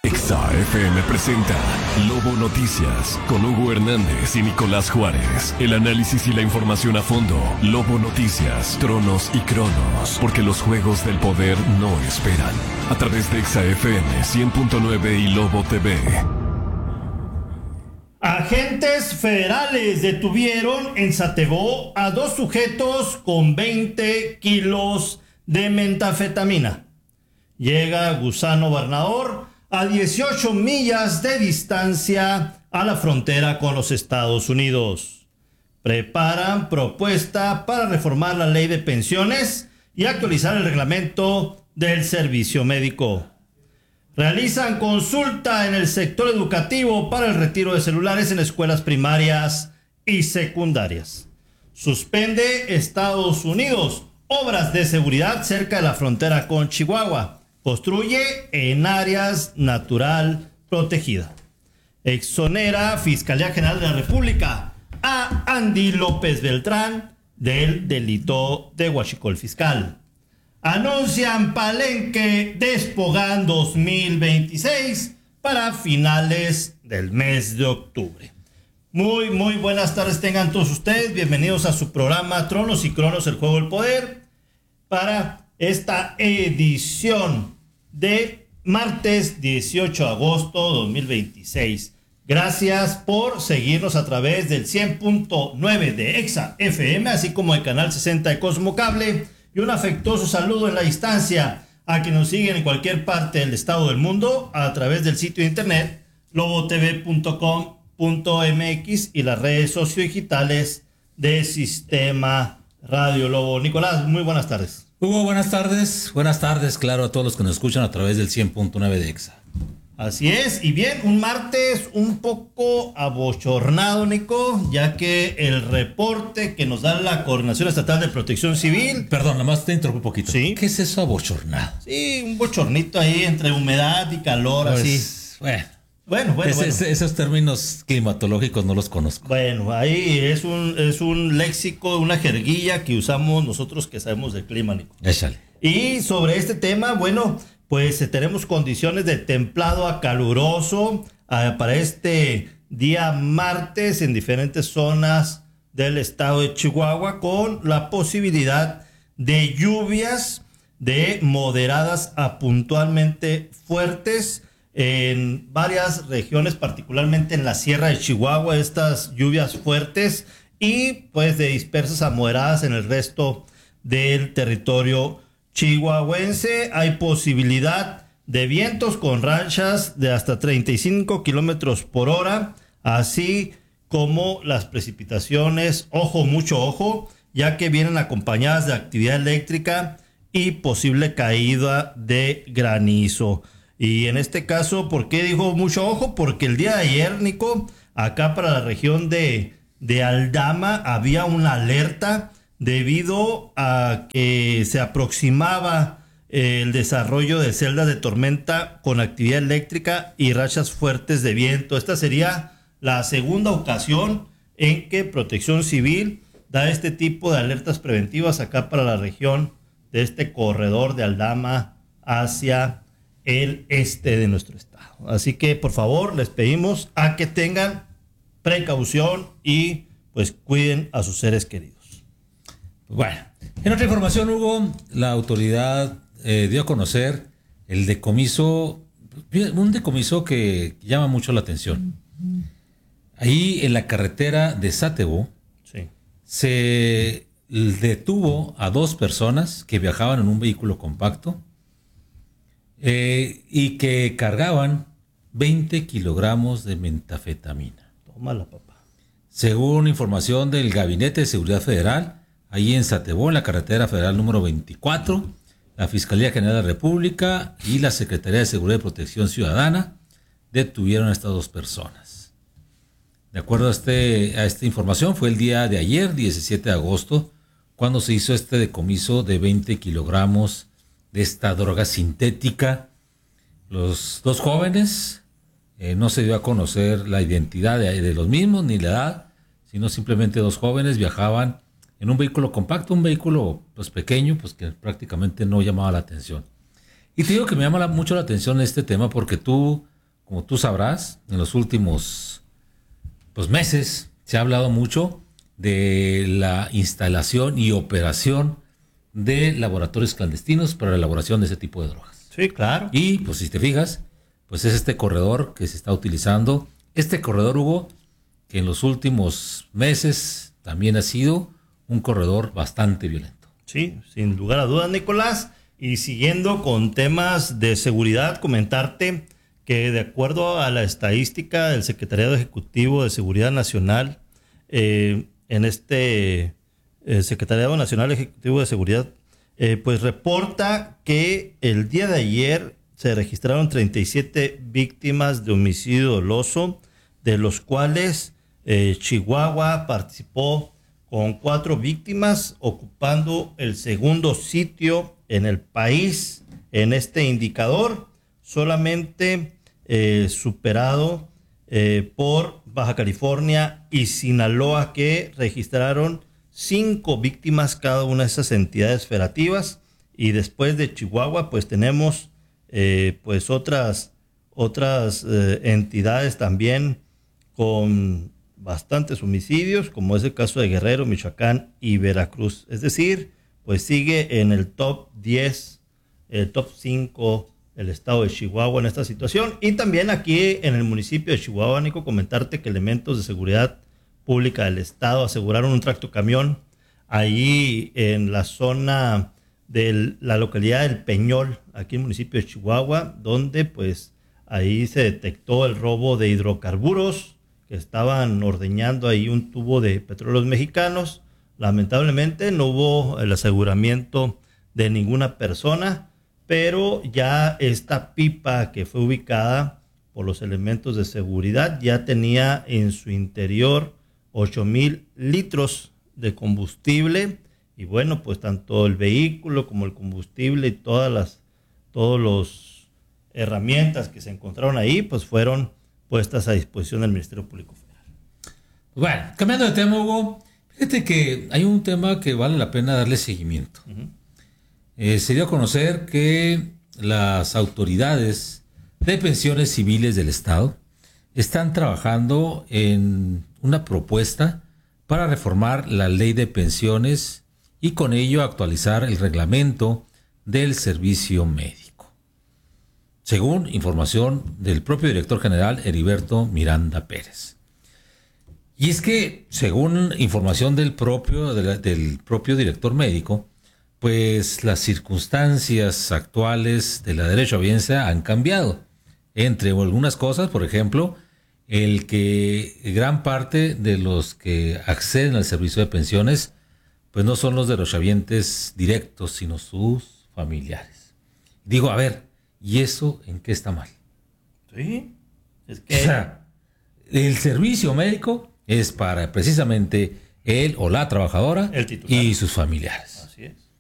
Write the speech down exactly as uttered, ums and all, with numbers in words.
Exa F M presenta Lobo Noticias con Hugo Hernández y Nicolás Juárez. El análisis y la información a fondo. Lobo Noticias, tronos y cronos. Porque los juegos del poder no esperan. A través de Exa F M cien punto nueve y Lobo T V. Agentes federales detuvieron en Satebó a dos sujetos con veinte kilos de metanfetamina. Llega Gusano Bernador a dieciocho millas de distancia a la frontera con los Estados Unidos. Preparan propuesta para reformar la ley de pensiones y actualizar el reglamento del servicio médico. Realizan consulta en el sector educativo para el retiro de celulares en escuelas primarias y secundarias. Suspende Estados Unidos obras de seguridad cerca de la frontera con Chihuahua. Construye en áreas natural protegida. Exonera Fiscalía General de la República a Andy López Beltrán del delito de huachicol fiscal. Anuncian Palenque Despogan dos mil veintiséis para finales del mes de octubre. Muy, muy buenas tardes tengan todos ustedes. Bienvenidos a su programa Tronos y Cronos, el juego del poder, para esta edición de martes dieciocho de agosto de dos mil veintiséis. Gracias por seguirnos a través del cien punto nueve de Exa F M, así como el canal sesenta de Cosmo Cable, y un afectuoso saludo en la distancia a quienes nos siguen en cualquier parte del estado del mundo a través del sitio de internet lobo t v punto com punto m x y las redes sociodigitales de Sistema Radio Lobo. Nicolás, muy buenas tardes. Hugo, buenas tardes. Buenas tardes, claro, a todos los que nos escuchan a través del cien punto nueve de Exa. Así es, y bien, un martes un poco abochornado, Nico, ya que el reporte que nos da la Coordinación Estatal de Protección Civil... Perdón, nada más te interrumpo un poquito. ¿Sí? ¿Qué es eso abochornado? Sí, un bochornito ahí entre humedad y calor, pues, así. Bueno. Bueno, bueno, es, bueno. Es, esos términos climatológicos no los conozco. Bueno, ahí es un, es un léxico, una jerguilla que usamos nosotros que sabemos del clima, Nico. Échale. Y sobre este tema, bueno, pues eh, tenemos condiciones de templado a caluroso eh, para este día martes en diferentes zonas del estado de Chihuahua, con la posibilidad de lluvias de moderadas a puntualmente fuertes en varias regiones, particularmente en la Sierra de Chihuahua, estas lluvias fuertes, y pues de dispersas a moderadas en el resto del territorio chihuahuense. Hay posibilidad de vientos con rachas de hasta treinta y cinco kilómetros por hora, así como las precipitaciones, ojo, mucho ojo, ya que vienen acompañadas de actividad eléctrica y posible caída de granizo. Y en este caso, ¿por qué dijo mucho ojo? Porque el día de ayer, Nico, acá para la región de, de Aldama había una alerta debido a que se aproximaba el desarrollo de celdas de tormenta con actividad eléctrica y rachas fuertes de viento. Esta sería la segunda ocasión en que Protección Civil da este tipo de alertas preventivas acá para la región de este corredor de Aldama hacia el este de nuestro estado. Así que por favor les pedimos a que tengan precaución y pues cuiden a sus seres queridos. Bueno, en otra información, Hugo, la autoridad eh, dio a conocer el decomiso, un decomiso que llama mucho la atención. Ahí en la carretera de Satebó, sí, se detuvo a dos personas que viajaban en un vehículo compacto Eh, y que cargaban veinte kilogramos de metanfetamina. Tómala, papá. Según información del Gabinete de Seguridad Federal, ahí en Satebó, en la carretera federal número veinticuatro, la Fiscalía General de la República y la Secretaría de Seguridad y Protección Ciudadana detuvieron a estas dos personas. De acuerdo a, este, a esta información, fue el día de ayer, diecisiete de agosto, cuando se hizo este decomiso de veinte kilogramos de esta droga sintética. Los dos jóvenes, eh, no se dio a conocer la identidad de, de los mismos ni la edad, sino simplemente dos jóvenes viajaban en un vehículo compacto, un vehículo pues pequeño, pues que prácticamente no llamaba la atención. Y te digo que me llama la, mucho la atención este tema porque tú como tú sabrás, en los últimos pues, meses se ha hablado mucho de la instalación y operación de laboratorios clandestinos para la elaboración de ese tipo de drogas. Sí, claro. Y pues si te fijas, pues es este corredor que se está utilizando. Este corredor, Hugo, que en los últimos meses también ha sido un corredor bastante violento. Sí, sin lugar a dudas, Nicolás. Y siguiendo con temas de seguridad, comentarte que de acuerdo a la estadística del Secretariado Ejecutivo de Seguridad Nacional, eh, en este eh, Secretariado Nacional Ejecutivo de Seguridad, eh, pues reporta que el día de ayer se registraron treinta y siete víctimas de homicidio doloso, de los cuales eh, Chihuahua participó con cuatro víctimas, ocupando el segundo sitio en el país en este indicador, solamente eh, superado eh, por Baja California y Sinaloa, que registraron cinco víctimas cada una de esas entidades federativas. Y después de Chihuahua, pues tenemos eh, pues otras, otras eh, entidades también con bastantes homicidios, como es el caso de Guerrero, Michoacán y Veracruz. Es decir, pues sigue en el top diez, el top cinco el estado de Chihuahua en esta situación. Y también aquí en el municipio de Chihuahua, Nico, comentarte que elementos de seguridad pública del estado aseguraron un tractocamión ahí en la zona de la localidad del Peñol, aquí en el municipio de Chihuahua, donde pues ahí se detectó el robo de hidrocarburos, que estaban ordeñando ahí un tubo de petróleos mexicanos. Lamentablemente no hubo el aseguramiento de ninguna persona, pero ya esta pipa que fue ubicada por los elementos de seguridad ya tenía en su interior ocho mil litros de combustible. Y bueno, pues tanto el vehículo como el combustible y todas las todos los herramientas que se encontraron ahí, pues fueron puestas a disposición del Ministerio Público Federal. Bueno, cambiando de tema, Hugo, fíjate que hay un tema que vale la pena darle seguimiento. Uh-huh. Eh, se dio a conocer que las autoridades de pensiones civiles del Estado están trabajando en una propuesta para reformar la ley de pensiones y con ello actualizar el reglamento del servicio médico, según información del propio director general Heriberto Miranda Pérez. Y es que, según información del propio, de la, del propio director médico, pues las circunstancias actuales de la derechohabiencia han cambiado. Entre algunas cosas, por ejemplo, el que gran parte de los que acceden al servicio de pensiones, pues no son los derechohabientes directos, sino sus familiares. Digo, a ver, ¿y eso en qué está mal? Sí, es que... O sea, el servicio médico es para precisamente él o la trabajadora el titular y sus familiares. Así es.